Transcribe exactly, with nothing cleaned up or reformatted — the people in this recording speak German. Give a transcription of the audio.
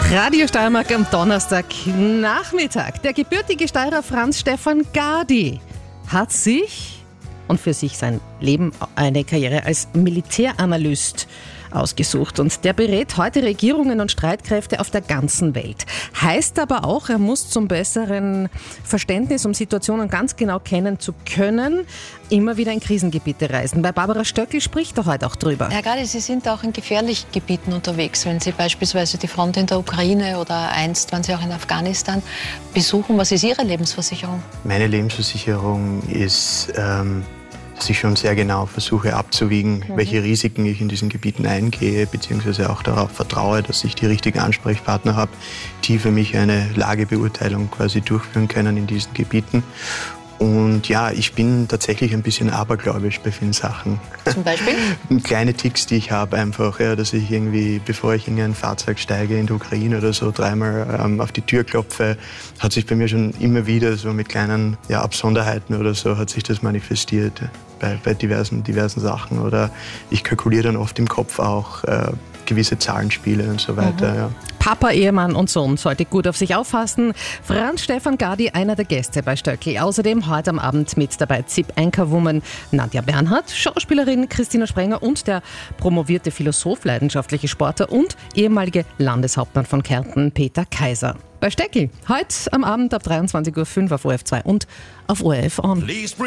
Radio Steiermark am Donnerstagnachmittag. Der gebürtige Steirer Franz Stefan Gardi hat sich und für sich sein Leben eine Karriere als Militäranalyst ausgesucht. Und der berät heute Regierungen und Streitkräfte auf der ganzen Welt. Heißt aber auch, er muss zum besseren Verständnis, um Situationen ganz genau kennen zu können, immer wieder in Krisengebiete reisen. Bei Barbara Stöckl spricht er heute auch drüber. Herr Gardi, Sie sind auch in gefährlichen Gebieten unterwegs. Wenn Sie beispielsweise die Front in der Ukraine oder einst waren Sie auch in Afghanistan besuchen, was ist Ihre Lebensversicherung? Meine Lebensversicherung ist, ähm, dass ich schon sehr genau versuche abzuwiegen, mhm. welche Risiken ich in diesen Gebieten eingehe, beziehungsweise auch darauf vertraue, dass ich die richtigen Ansprechpartner habe, die für mich eine Lagebeurteilung quasi durchführen können in diesen Gebieten. Und ja, ich bin tatsächlich ein bisschen abergläubisch bei vielen Sachen. Zum Beispiel? Kleine Ticks, die ich habe einfach, ja, dass ich irgendwie, bevor ich in ein Fahrzeug steige in der Ukraine oder so, dreimal ähm, auf die Tür klopfe, hat sich bei mir schon immer wieder so mit kleinen ja, Absonderheiten oder so hat sich das manifestiert bei, bei diversen, diversen Sachen. Oder ich kalkuliere dann oft im Kopf auch äh, gewisse Zahlenspiele und so weiter. Mhm. Ja. Papa, Ehemann und Sohn sollte gut auf sich aufpassen. Franz Stefan Gardi, einer der Gäste bei Stöckl. Außerdem heute am Abend mit dabei Z I P-Anchorwoman Nadja Bernhardt, Schauspielerin Christina Sprenger und der promovierte Philosoph, leidenschaftliche Sportler und ehemalige Landeshauptmann von Kärnten, Peter Kaiser. Bei Stöckl, heute am Abend ab dreiundzwanzig Uhr fünf auf O R F zwei und auf O R F On.